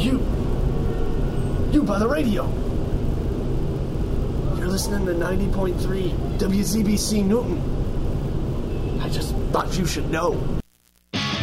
You by the radio. You're listening to 90.3 WZBC Newton. I just thought you should know.